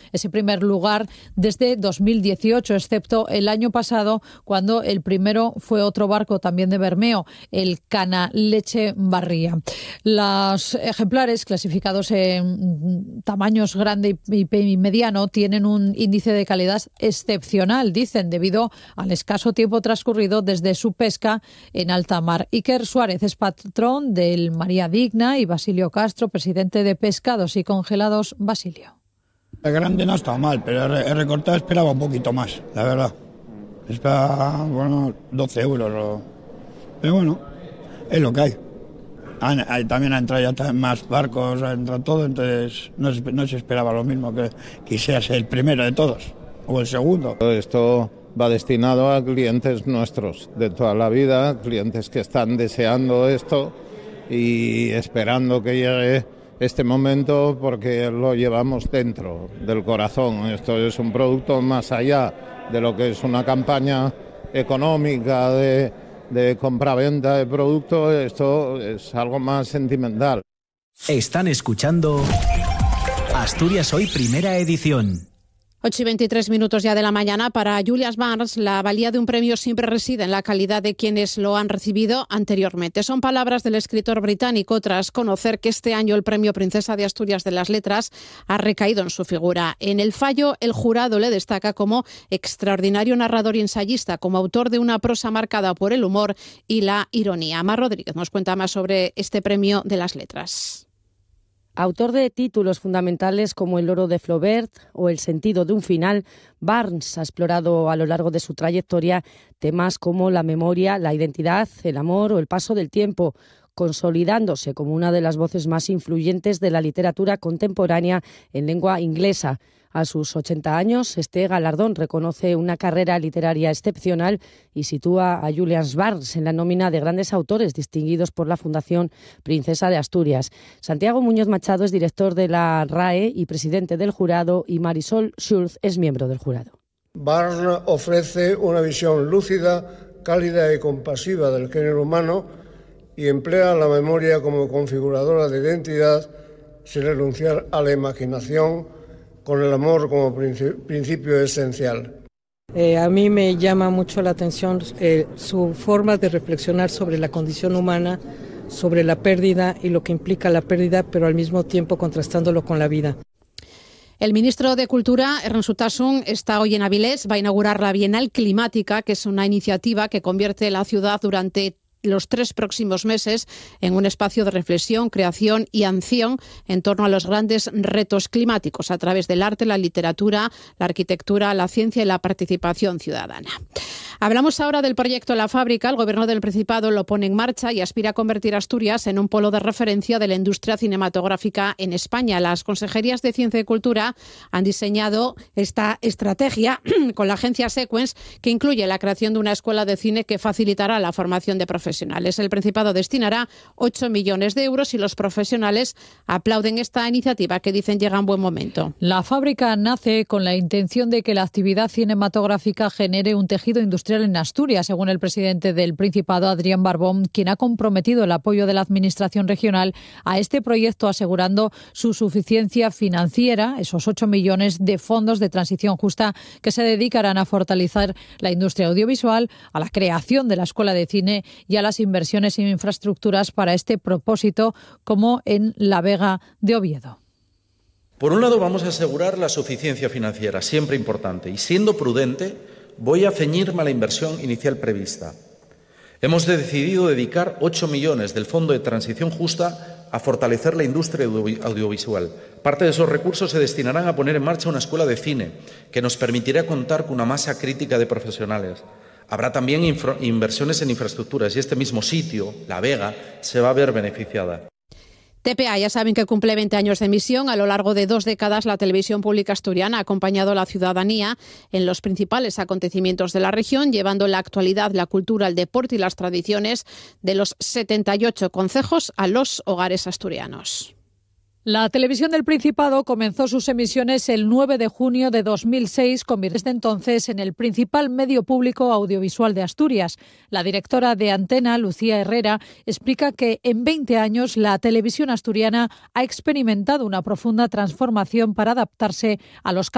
ese primer lugar desde 2018, excepto el año pasado, cuando el primero fue otro barco también de Bermeo, el Canaleche Barría. Los ejemplares clasificados en tamaños grande y mediano tienen un índice de calidad excepcional, dicen, debido al escaso tiempo transcurrido desde su pesca en alta mar. Iker Suárez es patrón del María Digna y Basilio Castro, presidente de Pescados y Congelados Basilio. El grande no está mal, pero el recortado esperaba un poquito más, la verdad. Espera, 12 euros. Pero bueno, es lo que hay. También han entrado ya más barcos, ha entrado todo, entonces no se esperaba lo mismo que quisiera ser el primero de todos, o el segundo. Esto va destinado a clientes nuestros de toda la vida, clientes que están deseando esto y esperando que llegue este momento porque lo llevamos dentro del corazón. Esto es un producto más allá de lo que es una campaña económica de compraventa de producto, esto es algo más sentimental. Están escuchando Asturias Hoy, primera edición. 8:23 ya de la mañana. Para Julius Barnes, la valía de un premio siempre reside en la calidad de quienes lo han recibido anteriormente. Son palabras del escritor británico tras conocer que este año el premio Princesa de Asturias de las Letras ha recaído en su figura. En el fallo, el jurado le destaca como extraordinario narrador y ensayista, como autor de una prosa marcada por el humor y la ironía. Mar Rodríguez nos cuenta más sobre este premio de las letras. Autor de títulos fundamentales como El oro de Flaubert o El sentido de un final, Barnes ha explorado a lo largo de su trayectoria temas como la memoria, la identidad, el amor o el paso del tiempo, consolidándose como una de las voces más influyentes de la literatura contemporánea en lengua inglesa. A sus 80 años, este galardón reconoce una carrera literaria excepcional y sitúa a Julius Barnes en la nómina de grandes autores distinguidos por la Fundación Princesa de Asturias. Santiago Muñoz Machado es director de la RAE y presidente del jurado, y Marisol Schulz es miembro del jurado. Barnes ofrece una visión lúcida, cálida y compasiva del género humano y emplea la memoria como configuradora de identidad sin renunciar a la imaginación, con el amor como principio esencial. A mí me llama mucho la atención su forma de reflexionar sobre la condición humana, sobre la pérdida y lo que implica la pérdida, pero al mismo tiempo contrastándolo con la vida. El ministro de Cultura, Ernst Utasun, está hoy en Avilés. Va a inaugurar la Bienal Climática, que es una iniciativa que convierte la ciudad durante los 3 próximos meses en un espacio de reflexión, creación y acción en torno a los grandes retos climáticos a través del arte, la literatura, la arquitectura, la ciencia y la participación ciudadana. Hablamos ahora del proyecto La Fábrica. El Gobierno del Principado lo pone en marcha y aspira a convertir Asturias en un polo de referencia de la industria cinematográfica en España. Las consejerías de Ciencia y Cultura han diseñado esta estrategia con la agencia Sequence, que incluye la creación de una escuela de cine que facilitará la formación de profesionales. El Principado destinará 8 millones de euros y los profesionales aplauden esta iniciativa, que dicen llega en buen momento. La Fábrica nace con la intención de que la actividad cinematográfica genere un tejido industrial en Asturias, según el presidente del Principado, Adrián Barbón, quien ha comprometido el apoyo de la Administración regional a este proyecto, asegurando su suficiencia financiera, esos 8 millones de fondos de transición justa que se dedicarán a fortalecer la industria audiovisual, a la creación de la Escuela de Cine y a las inversiones en infraestructuras para este propósito, como en La Vega de Oviedo. Por un lado, vamos a asegurar la suficiencia financiera, siempre importante, y siendo prudente, voy a ceñirme a la inversión inicial prevista. Hemos decidido dedicar 8 millones del Fondo de Transición Justa a fortalecer la industria audiovisual. Parte de esos recursos se destinarán a poner en marcha una escuela de cine que nos permitirá contar con una masa crítica de profesionales. Habrá también inversiones en infraestructuras y este mismo sitio, La Vega, se va a ver beneficiada. TPA, ya saben que cumple 20 años de emisión. A lo largo de 2 décadas, la televisión pública asturiana ha acompañado a la ciudadanía en los principales acontecimientos de la región, llevando la actualidad, la cultura, el deporte y las tradiciones de los 78 concejos a los hogares asturianos. La televisión del Principado comenzó sus emisiones el 9 de junio de 2006, convirtiéndose desde entonces en el principal medio público audiovisual de Asturias. La directora de Antena, Lucía Herrera, explica que en 20 años la televisión asturiana ha experimentado una profunda transformación para adaptarse a los